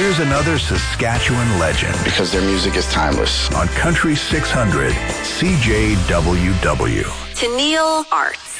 Here's another Saskatchewan legend. Because their music is timeless. On Country 600, CJWW. Tennille Arts.